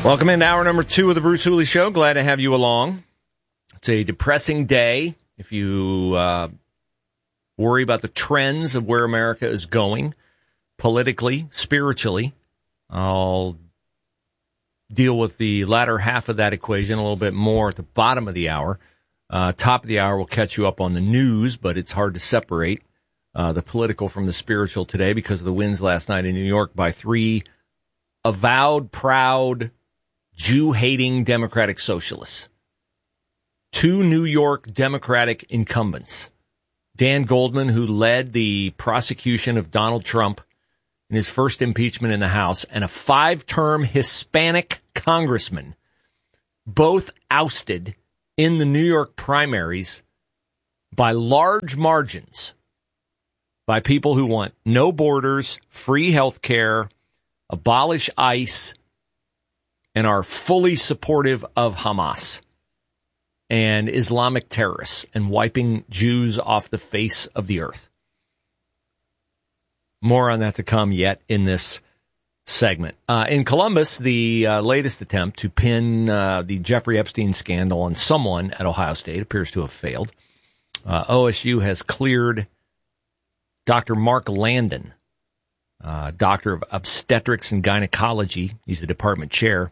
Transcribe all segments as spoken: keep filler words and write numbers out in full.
Welcome into hour number two of the Bruce Hooley Show. Glad to have you along. It's a depressing day if you uh, worry about the trends of where America is going politically, spiritually. I'll deal with the latter half of that equation a little bit more at the bottom of the hour. Uh, top of the hour, we'll catch you up on the news, but it's hard to separate uh, the political from the spiritual today because of the wins last night in New York by three avowed, proud, Jew-hating Democratic socialists. Two New York Democratic incumbents. Dan Goldman, who led the prosecution of Donald Trump in his first impeachment in the House, and a five-term Hispanic congressman, both ousted in the New York primaries by large margins by people who want no borders, free health care, abolish ICE, and are fully supportive of Hamas and Islamic terrorists and wiping Jews off the face of the earth. More on that to come yet in this segment. Uh, in Columbus, the uh, latest attempt to pin uh, the Jeffrey Epstein scandal on someone at Ohio State appears to have failed. Uh, O S U has cleared Doctor Mark Landon, uh, doctor of obstetrics and gynecology. He's the department chair.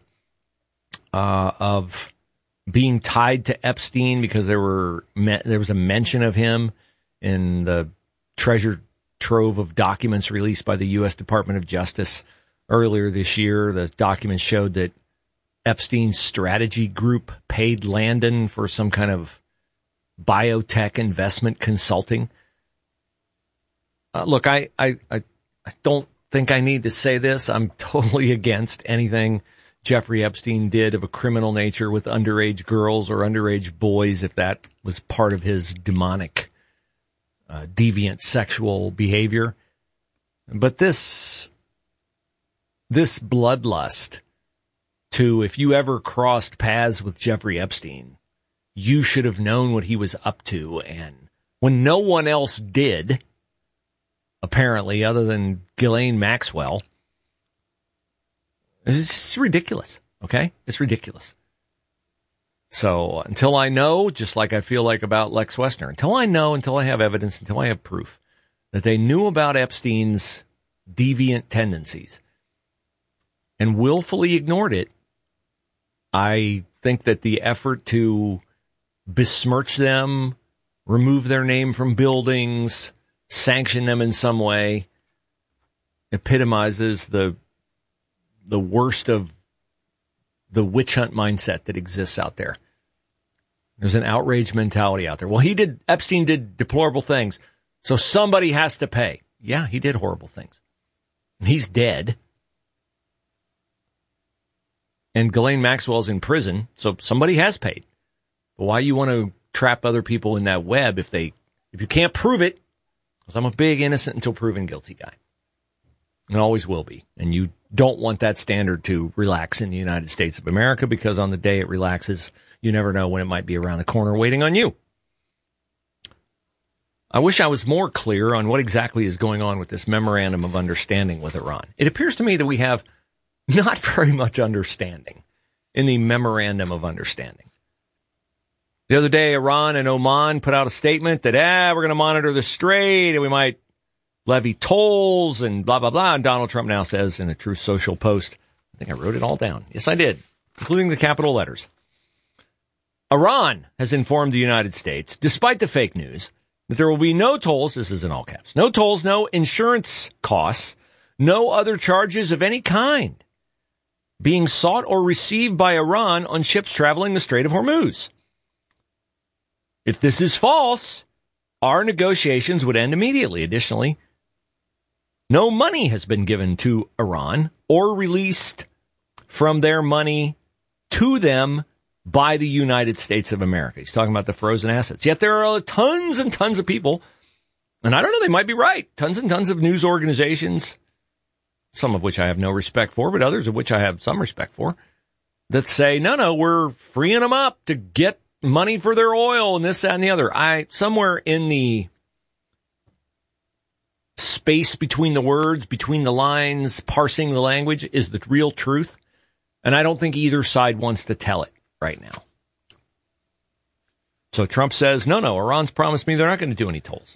Uh, of being tied to Epstein because there were me- there was a mention of him in the treasure trove of documents released by the U S Department of Justice earlier this year. The documents showed that Epstein's strategy group paid Landon for some kind of biotech investment consulting. Uh, look, I, I, I, I don't think I need to say this. I'm totally against anything Jeffrey Epstein did of a criminal nature with underage girls or underage boys, if that was part of his demonic, uh, deviant sexual behavior. But this, this bloodlust to, if you ever crossed paths with Jeffrey Epstein, you should have known what he was up to. And when no one else did, apparently, other than Ghislaine Maxwell, it's just ridiculous, okay? It's ridiculous. So until I know, just like I feel like about Lex Wessner, until I know, until I have evidence, until I have proof that they knew about Epstein's deviant tendencies and willfully ignored it, I think that the effort to besmirch them, remove their name from buildings, sanction them in some way, epitomizes the the worst of the witch hunt mindset that exists out there. There's an outrage mentality out there. Well, he did, Epstein did deplorable things, so somebody has to pay. Yeah, he did horrible things. And he's dead. And Ghislaine Maxwell's in prison, so somebody has paid. But why you want to trap other people in that web if they, if you can't prove it? Because I'm a big innocent until proven guilty guy. And always will be. And you don't want that standard to relax in the United States of America, because on the day it relaxes, you never know when it might be around the corner waiting on you. I wish I was more clear on what exactly is going on with this memorandum of understanding with Iran. It appears to me that we have not very much understanding in the memorandum of understanding. The other day, Iran and Oman put out a statement that, ah, we're going to monitor the Strait and we might levy tolls and blah, blah, blah. And Donald Trump now says in a Truth Social post, I think I wrote it all down. Yes, I did, including the capital letters. Iran has informed the United States, despite the fake news, that there will be no tolls, this is in all caps, no tolls, no insurance costs, no other charges of any kind being sought or received by Iran on ships traveling the Strait of Hormuz. If this is false, our negotiations would end immediately. Additionally, no money has been given to Iran or released from their money to them by the United States of America. He's talking about the frozen assets. Yet there are tons and tons of people, and I don't know, they might be right, tons and tons of news organizations, some of which I have no respect for, but others of which I have some respect for, that say, no, no, we're freeing them up to get money for their oil and this, that, and the other. I, somewhere in the space between the words, between the lines, parsing the language is the real truth. And I don't think either side wants to tell it right now. So Trump says, no, no, Iran's promised me they're not going to do any tolls.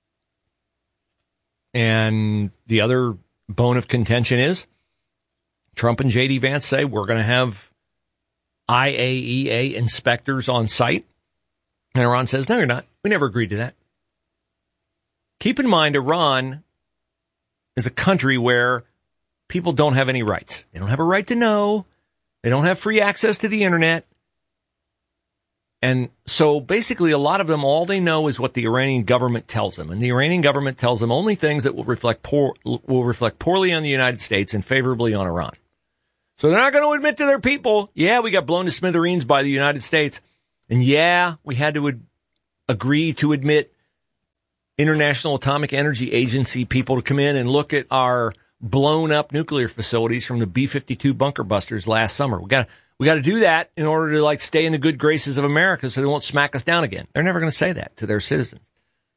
And the other bone of contention is Trump and J D Vance say we're going to have I A E A inspectors on site. And Iran says, no, you're not. We never agreed to that. Keep in mind, Iran is a country where people don't have any rights. They don't have a right to know. They don't have free access to the internet. And so basically a lot of them, all they know is what the Iranian government tells them. And the Iranian government tells them only things that will reflect poor, will reflect poorly on the United States and favorably on Iran. So they're not going to admit to their people, yeah, we got blown to smithereens by the United States. And yeah, we had to ad- agree to admit International Atomic Energy Agency people to come in and look at our blown up nuclear facilities from the B fifty-two bunker busters last summer. We got we got to do that in order to like stay in the good graces of America so they won't smack us down again. They're never going to say that to their citizens.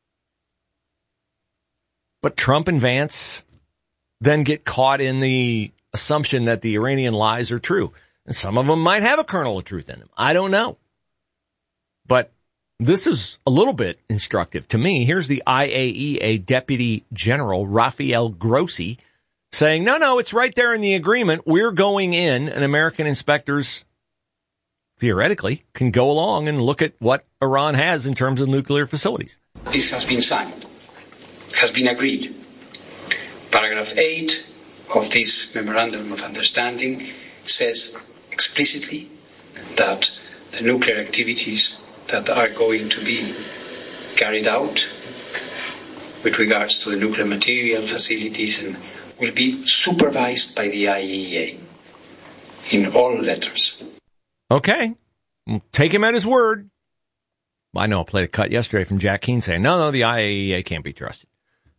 But Trump and Vance then get caught in the assumption that the Iranian lies are true. And some of them might have a kernel of truth in them. I don't know. But this is a little bit instructive to me. Here's the I A E A Deputy General, Rafael Grossi, saying, no, no, it's right there in the agreement. We're going in, and American inspectors, theoretically, can go along and look at what Iran has in terms of nuclear facilities. This has been signed, has been agreed. Paragraph eight of this Memorandum of Understanding says explicitly that the nuclear activities that are going to be carried out with regards to the nuclear material facilities and will be supervised by the I A E A in all letters. Okay. Take him at his word. I know I played a cut yesterday from Jack Keane saying, no, no, the I A E A can't be trusted.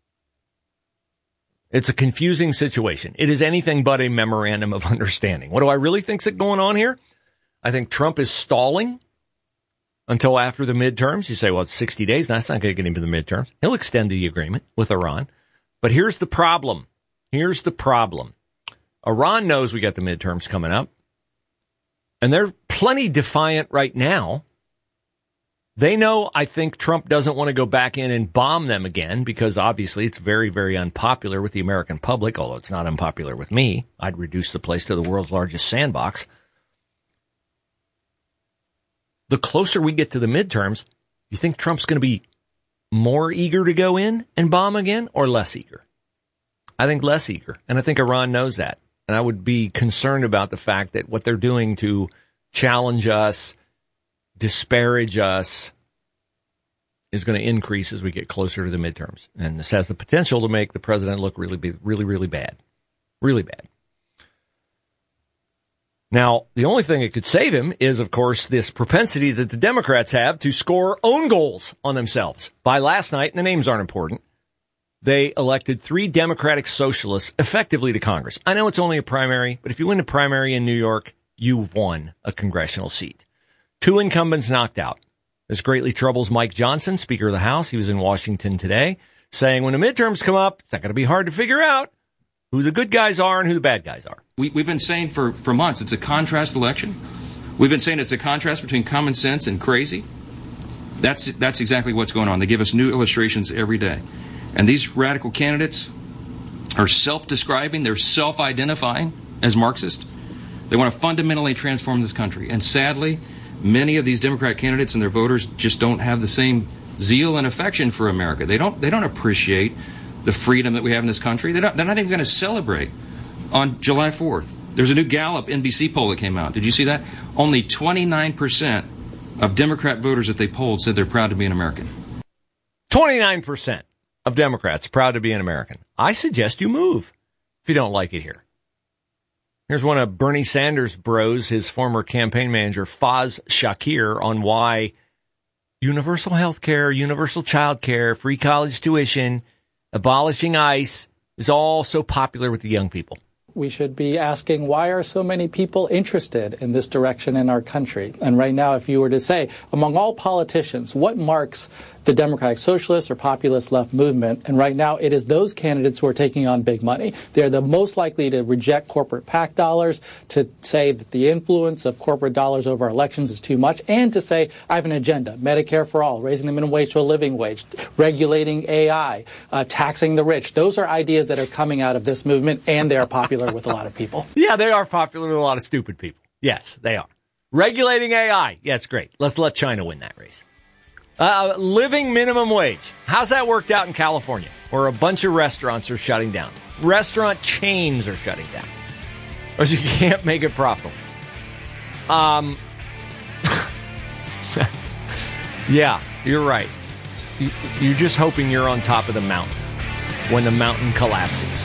It's a confusing situation. It is anything but a memorandum of understanding. What do I really think's going on here? I think Trump is stalling until after the midterms. You say, well, it's sixty days. That's not going to get him to the midterms. He'll extend the agreement with Iran. But here's the problem. Here's the problem. Iran knows we got the midterms coming up, and they're plenty defiant right now. They know, I think, Trump doesn't want to go back in and bomb them again because obviously it's very, very unpopular with the American public, although it's not unpopular with me. I'd reduce the place to the world's largest sandbox. The closer we get to the midterms, you think Trump's going to be more eager to go in and bomb again or less eager? I think less eager, and I think Iran knows that. And I would be concerned about the fact that what they're doing to challenge us, disparage us, is going to increase as we get closer to the midterms. And this has the potential to make the president look really, really, really bad. Really bad. Now, the only thing that could save him is, of course, this propensity that the Democrats have to score own goals on themselves. By last night, and the names aren't important, they elected three Democratic socialists effectively to Congress. I know it's only a primary, but if you win a primary in New York, you've won a congressional seat. Two incumbents knocked out. This greatly troubles Mike Johnson, Speaker of the House. He was in Washington today, saying when the midterms come up, it's not going to be hard to figure out who the good guys are and who the bad guys are. We, we've been saying for, for months it's a contrast election. We've been saying it's a contrast between common sense and crazy. That's that's exactly what's going on. They give us new illustrations every day. And these radical candidates are self-describing, they're self-identifying as Marxist. They want to fundamentally transform this country. And sadly, many of these Democrat candidates and their voters just don't have the same zeal and affection for America. They don't they don't appreciate the freedom that we have in this country. They're not, they're not even going to celebrate on July fourth. There's a new Gallup N B C poll that came out. Did you see that? Only twenty-nine percent of Democrat voters that they polled said they're proud to be an American. twenty-nine percent of Democrats proud to be an American. I suggest you move if you don't like it here. Here's one of Bernie Sanders' bros, his former campaign manager, Faz Shakir, on why universal health care, universal child care, free college tuition, abolishing ICE is all so popular with the young people. We should be asking, why are so many people interested in this direction in our country? And right now, if you were to say, among all politicians, what marks the Democratic Socialist or populist left movement. And right now, it is those candidates who are taking on big money. They're the most likely to reject corporate PAC dollars, to say that the influence of corporate dollars over our elections is too much, and to say, I have an agenda, Medicare for all, raising the minimum wage to a living wage, regulating A I, uh, taxing the rich. Those are ideas that are coming out of this movement, and they are popular with a lot of people. Yeah, they are popular with a lot of stupid people. Yes, they are. Regulating A I. Yeah, it's great. Let's let China win that race. Uh, living minimum wage. How's that worked out in California, where a bunch of restaurants are shutting down? Restaurant chains are shutting down. Because you can't make it profitable. Um, yeah, you're right. You, you're just hoping you're on top of the mountain when the mountain collapses.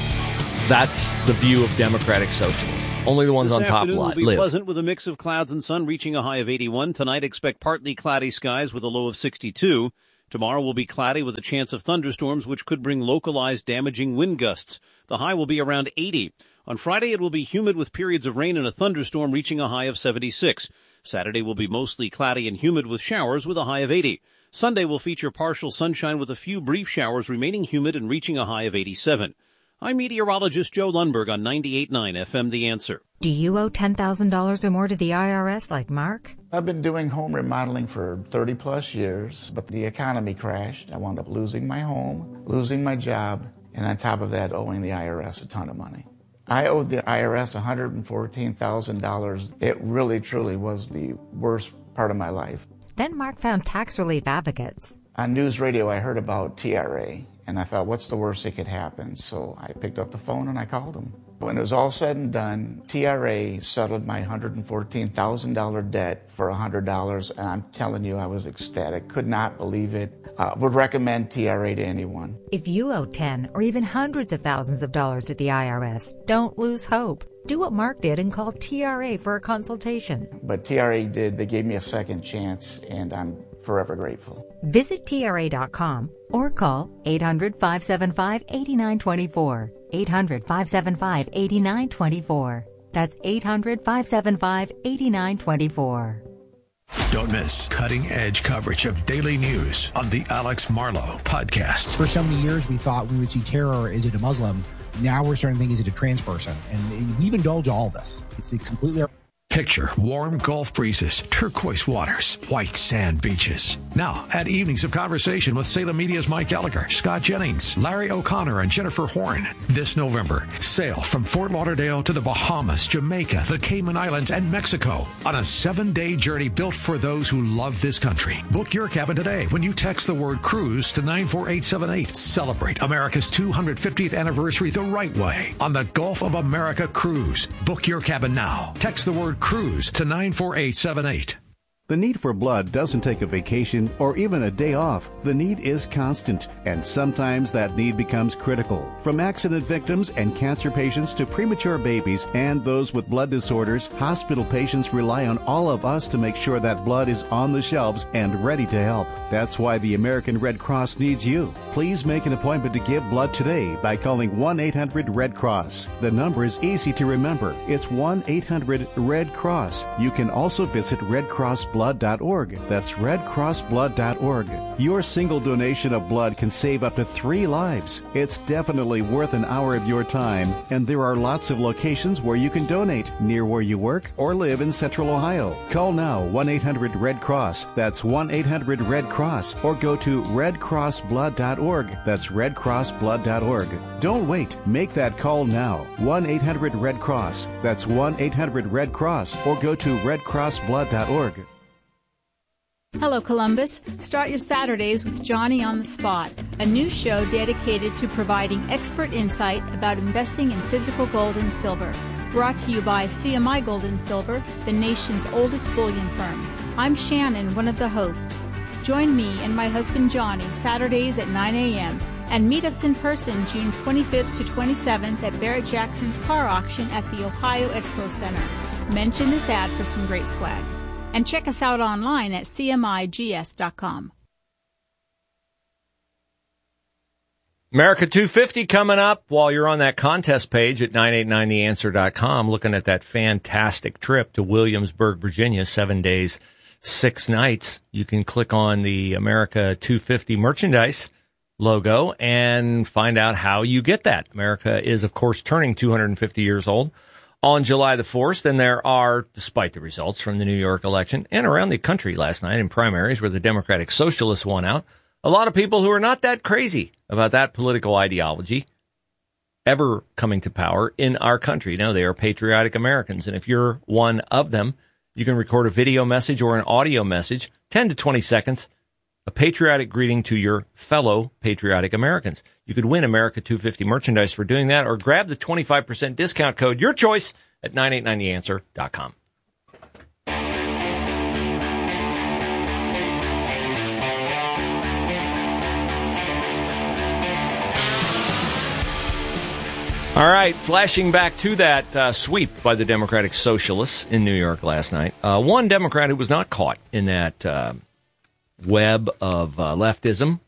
That's the view of Democratic Socialists. Only the ones this on top afternoon live. will be pleasant with a mix of clouds and sun, reaching a high of eighty-one. Tonight, expect partly cloudy skies with a low of sixty-two. Tomorrow will be cloudy with a chance of thunderstorms, which could bring localized damaging wind gusts. The high will be around eighty. On Friday, it will be humid with periods of rain and a thunderstorm, reaching a high of seventy-six. Saturday will be mostly cloudy and humid with showers with a high of eighty. Sunday will feature partial sunshine with a few brief showers, remaining humid and reaching a high of eighty-seven. I'm meteorologist Joe Lundberg on ninety-eight point nine F M The Answer. Do you owe ten thousand dollars or more to the I R S like Mark? I've been doing home remodeling for thirty plus years, but the economy crashed. I wound up losing my home, losing my job, and on top of that, owing the I R S a ton of money. I owed the I R S one hundred fourteen thousand dollars. It really, truly was the worst part of my life. Then Mark found tax relief advocates. On news radio, I heard about T R A. And I thought, what's the worst that could happen? So I picked up the phone and I called them. When it was all said and done, T R A settled my one hundred fourteen thousand dollars debt for one hundred dollars. And I'm telling you, I was ecstatic. Could not believe it. Uh, would recommend T R A to anyone. If you owe ten or even hundreds of thousands of dollars to the I R S, don't lose hope. Do what Mark did and call T R A for a consultation. But T R A did. They gave me a second chance, and I'm forever grateful. Visit T R A dot com or call eight hundred, five seven five, eight nine two four. eight hundred, five seven five, eight nine two four. That's eight hundred, five seven five, eight nine two four. Don't miss cutting-edge coverage of daily news on the Alex Marlow Podcast. For so many years, we thought we would see terror. Is it a Muslim? Now we're starting to think, is it a trans person? And we've indulged all this. It's a completely... Picture warm Gulf breezes, turquoise waters, white sand beaches. Now, add evenings of conversation with Salem Media's Mike Gallagher, Scott Jennings, Larry O'Connor, and Jennifer Horn. This November, sail from Fort Lauderdale to the Bahamas, Jamaica, the Cayman Islands, and Mexico on a seven-day journey built for those who love this country. Book your cabin today when you text the word cruise to nine four eight seven eight. Celebrate America's two hundred fiftieth anniversary the right way on the Gulf of America Cruise. Book your cabin now. Text the word cruise to nine four eight seven eight. The need for blood doesn't take a vacation or even a day off. The need is constant, and sometimes that need becomes critical. From accident victims and cancer patients to premature babies and those with blood disorders, hospital patients rely on all of us to make sure that blood is on the shelves and ready to help. That's why the American Red Cross needs you. Please make an appointment to give blood today by calling one eight hundred red cross. The number is easy to remember. It's one eight hundred red cross. You can also visit red cross blood dot org. That's red cross blood dot org. Your single donation of blood can save up to three lives. It's definitely worth an hour of your time, and there are lots of locations where you can donate near where you work or live in Central Ohio. Call now one eight hundred red cross. That's one eight hundred red cross, or go to red cross blood dot org. That's red cross blood dot org. Don't wait. Make that call now. one eight hundred red cross. That's one eight hundred red cross, or go to red cross blood dot org. Hello, Columbus. Start your Saturdays with Johnny on the Spot, a new show dedicated to providing expert insight about investing in physical gold and silver. Brought to you by C M I Gold and Silver, the nation's oldest bullion firm. I'm Shannon, one of the hosts. Join me and my husband Johnny Saturdays at nine a.m. and meet us in person June twenty-fifth to twenty-seventh at Barrett Jackson's car auction at the Ohio Expo Center. Mention this ad for some great swag. And check us out online at C M I G S dot com. America two fifty coming up while you're on that contest page at nine eight nine the answer dot com, looking at that fantastic trip to Williamsburg, Virginia, seven days, six nights, you can click on the America two fifty merchandise logo and find out how you get that. America is, of course, turning two hundred fifty years old on July the fourth, and there are, despite the results from the New York election and around the country last night in primaries where the Democratic Socialists won out, a lot of people who are not that crazy about that political ideology ever coming to power in our country. No, they are patriotic Americans, and if you're one of them, you can record a video message or an audio message, ten to twenty seconds, a patriotic greeting to your fellow patriotic Americans. You could win America two fifty merchandise for doing that, or grab the twenty-five percent discount code, your choice, at nine eight nine the answer dot com. All right, flashing back to that uh, sweep by the Democratic Socialists in New York last night. Uh, one Democrat who was not caught in that uh, web of uh, leftism